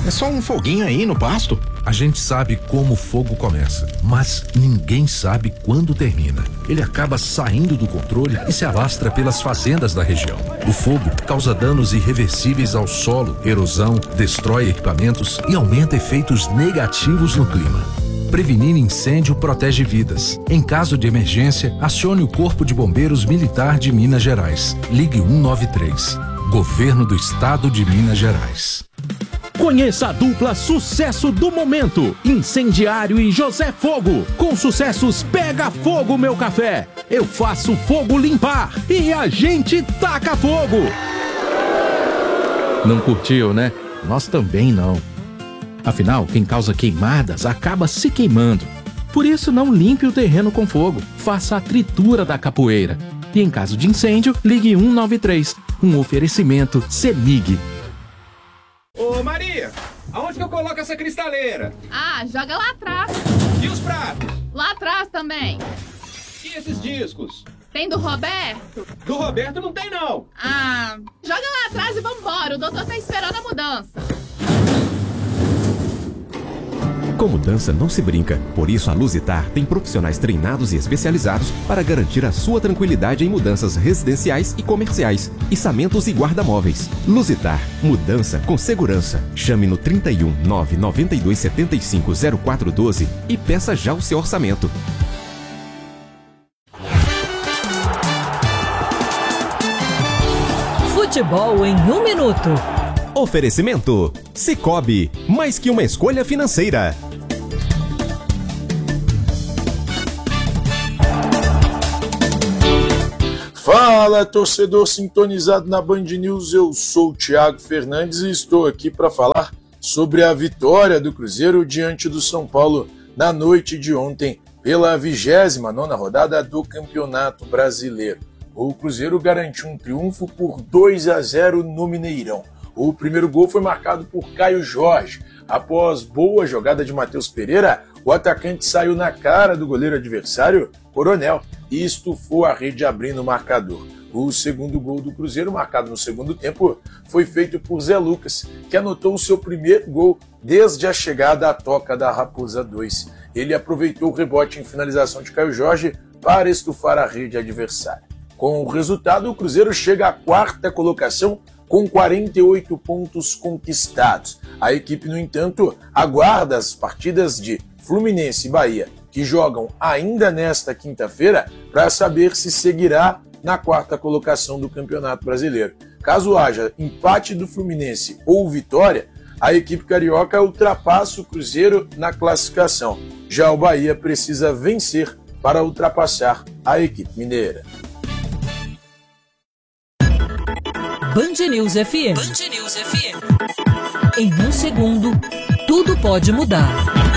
É só um foguinho aí no pasto. A gente sabe como o fogo começa, mas ninguém sabe quando termina. Ele acaba saindo do controle e se alastra pelas fazendas da região. O fogo causa danos irreversíveis ao solo, erosão, destrói equipamentos e aumenta efeitos negativos no clima. Prevenir incêndio protege vidas. Em caso de emergência, acione o Corpo de Bombeiros Militar de Minas Gerais. Ligue 193. Governo do Estado de Minas Gerais. Conheça a dupla sucesso do momento, Incendiário e José Fogo. Com sucessos Pega Fogo Meu Café, Eu Faço Fogo Limpar e A Gente Taca Fogo. Não curtiu, né? Nós também não. Afinal, quem causa queimadas acaba se queimando. Por isso, não limpe o terreno com fogo. Faça a tritura da capoeira. E em caso de incêndio, ligue 193. Um oferecimento CEMIG. Ô Maria, aonde que eu coloco essa cristaleira? Ah, joga lá atrás. E os pratos? Lá atrás também. E esses discos? Tem do Roberto? Do Roberto não tem não. Ah, joga lá atrás e vambora, o doutor tá esperando a mudança. Com mudança não se brinca, por isso a Luzitar tem profissionais treinados e especializados para garantir a sua tranquilidade em mudanças residenciais e comerciais, içamentos e guarda-móveis. Luzitar, mudança com segurança. Chame no 31 992 75 0412 e peça já o seu orçamento. Futebol em 1 minuto. Oferecimento: Sicoob, mais que uma escolha financeira. Fala, torcedor sintonizado na Band News, eu sou o Thiago Fernandes e estou aqui para falar sobre a vitória do Cruzeiro diante do São Paulo na noite de ontem pela 29ª rodada do Campeonato Brasileiro. O Cruzeiro garantiu um triunfo por 2-0 no Mineirão. O primeiro gol foi marcado por Caio Jorge. Após boa jogada de Matheus Pereira, o atacante saiu na cara do goleiro adversário, Coronel, e estufou a rede abrindo o marcador. O segundo gol do Cruzeiro, marcado no segundo tempo, foi feito por Zé Lucas, que anotou o seu primeiro gol desde a chegada à Toca da Raposa 2. Ele aproveitou o rebote em finalização de Caio Jorge para estufar a rede adversária. Com o resultado, o Cruzeiro chega à 4ª colocação com 48 pontos conquistados. A equipe, no entanto, aguarda as partidas de Fluminense e Bahia, que jogam ainda nesta quinta-feira, para saber se seguirá na 4ª colocação do Campeonato Brasileiro. Caso haja empate do Fluminense ou vitória, a equipe carioca ultrapassa o Cruzeiro na classificação. Já o Bahia precisa vencer para ultrapassar a equipe mineira. Band News FM. Band News FM. Em 1 segundo, tudo pode mudar.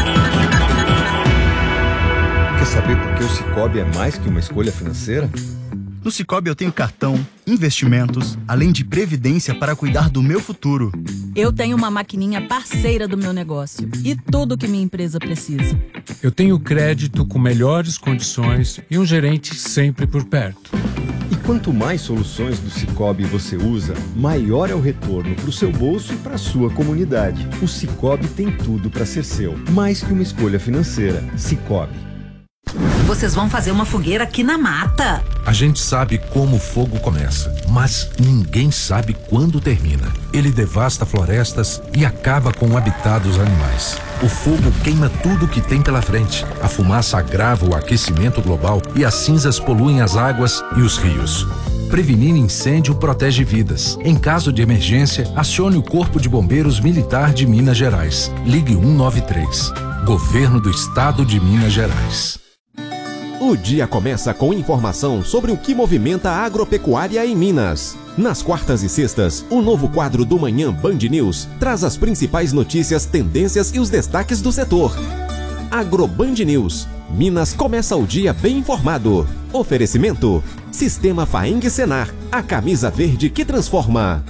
Quer saber por que o Sicoob é mais que uma escolha financeira? No Sicoob eu tenho cartão, investimentos, além de previdência para cuidar do meu futuro. Eu tenho uma maquininha parceira do meu negócio e tudo que minha empresa precisa. Eu tenho crédito com melhores condições e um gerente sempre por perto. E quanto mais soluções do Sicoob você usa, maior é o retorno para o seu bolso e para a sua comunidade. O Sicoob tem tudo para ser seu, mais que uma escolha financeira. Sicoob. Vocês vão fazer uma fogueira aqui na mata. A gente sabe como o fogo começa, mas ninguém sabe quando termina. Ele devasta florestas e acaba com o habitat dos animais. O fogo queima tudo que tem pela frente. A fumaça agrava o aquecimento global e as cinzas poluem as águas e os rios. Prevenir incêndio protege vidas. Em caso de emergência, acione o Corpo de Bombeiros Militar de Minas Gerais. Ligue 193. Governo do Estado de Minas Gerais. O dia começa com informação sobre o que movimenta a agropecuária em Minas. Nas quartas e sextas, o novo quadro do Manhã Band News traz as principais notícias, tendências e os destaques do setor. AgroBand News. Minas começa o dia bem informado. Oferecimento: Sistema Faeng Senar, a camisa verde que transforma.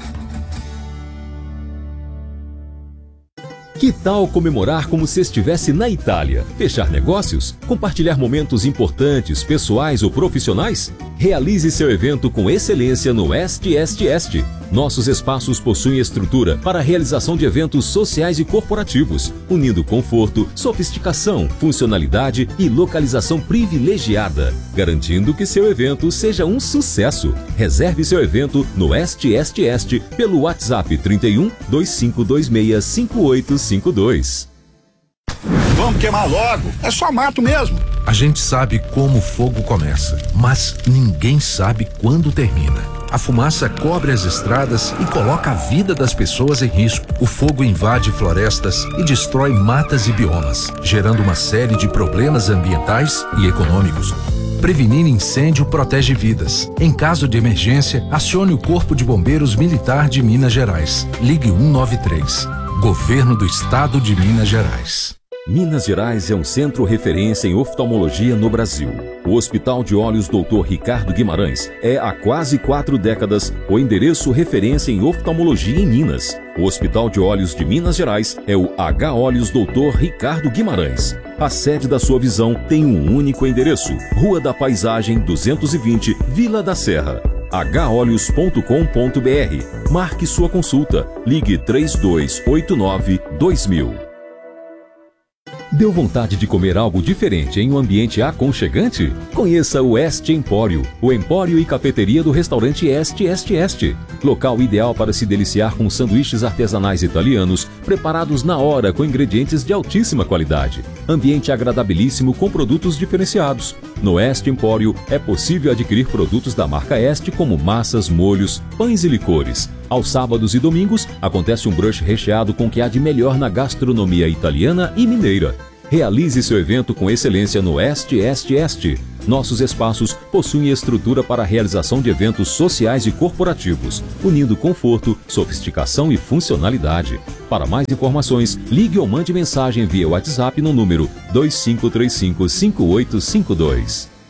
Que tal comemorar como se estivesse na Itália? Fechar negócios? Compartilhar momentos importantes, pessoais ou profissionais? Realize seu evento com excelência no Est. Nossos espaços possuem estrutura para a realização de eventos sociais e corporativos, unindo conforto, sofisticação, funcionalidade e localização privilegiada, garantindo que seu evento seja um sucesso. Reserve seu evento no Est pelo WhatsApp 31 2526 5852. Vamos queimar logo, é só mato mesmo. A gente sabe como o fogo começa, mas ninguém sabe quando termina. A fumaça cobre as estradas e coloca a vida das pessoas em risco. O fogo invade florestas e destrói matas e biomas, gerando uma série de problemas ambientais e econômicos. Prevenir incêndio protege vidas. Em caso de emergência, acione o Corpo de Bombeiros Militar de Minas Gerais. Ligue 193. Governo do Estado de Minas Gerais. Minas Gerais é um centro referência em oftalmologia no Brasil. O Hospital de Olhos Dr. Ricardo Guimarães é, há quase 4 décadas, o endereço referência em oftalmologia em Minas. O Hospital de Olhos de Minas Gerais é o H Olhos Dr. Ricardo Guimarães. A sede da sua visão tem um único endereço: Rua da Paisagem 220, Vila da Serra. holhos.com.br. Marque sua consulta. Ligue 3289-2000. Deu vontade de comer algo diferente em um ambiente aconchegante? Conheça o Est Empório, o empório e cafeteria do restaurante Est. Local ideal para se deliciar com sanduíches artesanais italianos, preparados na hora com ingredientes de altíssima qualidade. Ambiente agradabilíssimo com produtos diferenciados. No Est Empório é possível adquirir produtos da marca Est como massas, molhos, pães e licores. Aos sábados e domingos acontece um brunch recheado com o que há de melhor na gastronomia italiana e mineira. Realize seu evento com excelência no Est. Nossos espaços possuem estrutura para a realização de eventos sociais e corporativos, unindo conforto, sofisticação e funcionalidade. Para mais informações, ligue ou mande mensagem via WhatsApp no número 2535-5852.